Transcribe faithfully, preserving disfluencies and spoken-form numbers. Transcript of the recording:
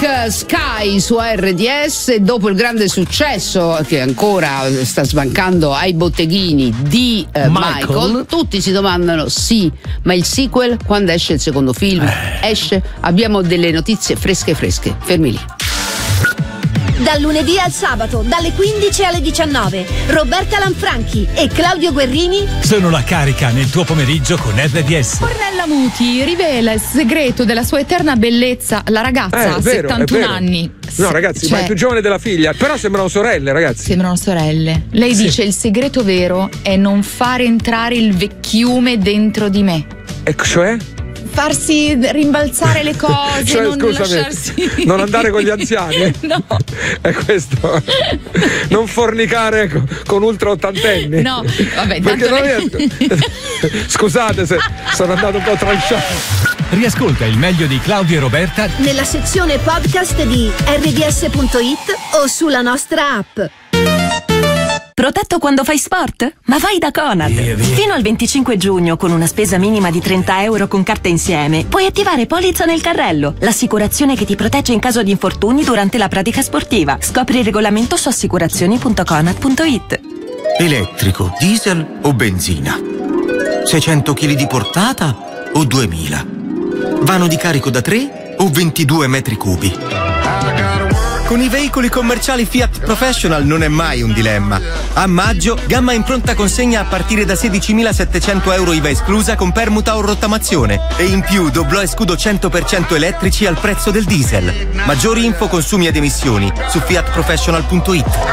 Black Sky su R D S. Dopo il grande successo che ancora sta sbancando ai botteghini di eh, Michael. Michael, tutti si domandano: sì, ma il sequel quando esce il secondo film? Eh. Esce? Abbiamo delle notizie fresche fresche, fermi lì. Dal lunedì al sabato, dalle quindici alle diciannove, Roberta Lanfranchi e Claudio Guerrini sono la carica nel tuo pomeriggio con R D S. Ornella Muti rivela il segreto della sua eterna bellezza. La ragazza ha eh, settantuno anni. No, ragazzi, cioè, ma è più giovane della figlia. Però sembrano sorelle, ragazzi. Sembrano sorelle. Lei sì. dice: il segreto vero è non far entrare il vecchiume dentro di me. E cioè? Farsi rimbalzare le cose, cioè, non scusami, lasciarsi. Non andare con gli anziani? No. È questo. Non fornicare con, con ultra ottantenni? No, vabbè, perché non lei... riesco. Scusate se sono andato un po' tranchant. Riascolta il meglio di Claudio e Roberta nella sezione podcast di R D S punto it o sulla nostra app. Protetto quando fai sport? Ma vai da Conad! Via, via. Fino al venticinque giugno, con una spesa minima di trenta euro con carta insieme, puoi attivare Polizza nel carrello, l'assicurazione che ti protegge in caso di infortuni durante la pratica sportiva. Scopri il regolamento su assicurazioni punto conad punto it. Elettrico, diesel o benzina? seicento chili di portata o duemila? Vano di carico da tre o ventidue metri cubi? Con i veicoli commerciali Fiat Professional non è mai un dilemma. A maggio, gamma in pronta consegna a partire da sedicimilasettecento euro I V A esclusa con permuta o rottamazione. E in più doblò e scudo cento per cento elettrici al prezzo del diesel. Maggiori info, consumi ed emissioni su fiat professional punto it.